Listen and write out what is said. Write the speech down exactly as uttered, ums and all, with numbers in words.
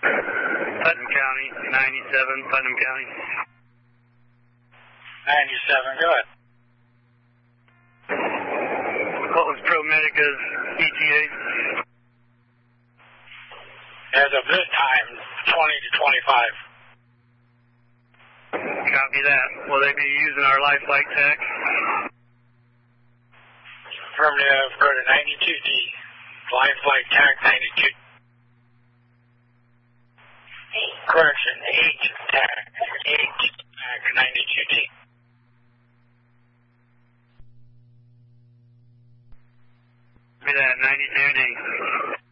Putnam County, ninety-seven, Putnam County. ninety-seven, go ahead. What was ProMedica's E T A? As of this time, twenty to twenty-five. Copy that. Will they be using our life flight tech? Affirmative, go to ninety-two D. Life flight tech ninety-two. Correction, eight tech. eight tech ninety-two D. Copy that, ninety-two D.